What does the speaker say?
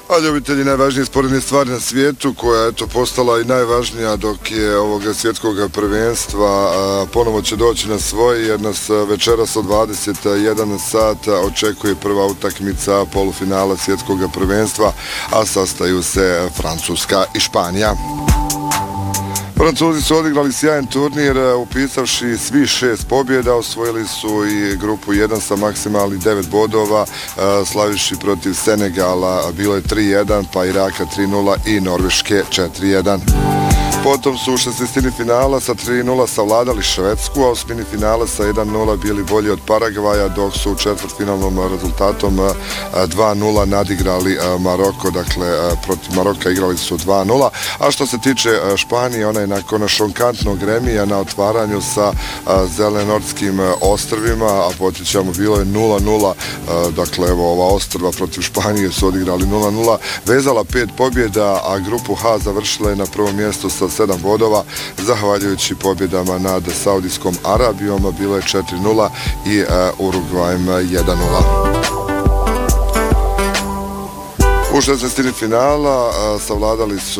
A ljubitelji najvažnije sporedne stvari na svijetu, koja je postala i najvažnija dok je ovoga svjetskog prvenstva, ponovo će doći na svoj, jer nas večeras od 21 sat očekuje prva utakmica polufinala svjetskog prvenstva, a sastaju se Francuska i Španija. Francuzi su odigrali sjajan turnir, upisavši svi 6 pobjeda, osvojili su i grupu 1 sa maksimalnih 9 bodova, slaviši protiv Senegala, bilo je 3-1, pa Iraka 3-0 i Norveške 4-1. Potom su u 16. finala sa 3-0 savladali Švedsku, a u osmini finala sa 1-0 bili bolji od Paragvaja, dok su u četvrtfinalnom rezultatom 2-0 nadigrali Maroko, dakle protiv Maroka igrali su 2-0. A što se tiče Španije, ona je nakon šokantnog remija na otvaranju sa Zelenortskim ostrvima, a podsjećamo bilo je 0-0, dakle evo ova ostrva protiv Španije su odigrali 0-0, vezala 5 pobjeda, a grupu H završila je na prvom mjestu sa 7 bodova, zahvaljujući pobjedama nad Saudijskom Arabijom, bilo je 4-0 i Urugvajem 1-0. U 16. finala savladali su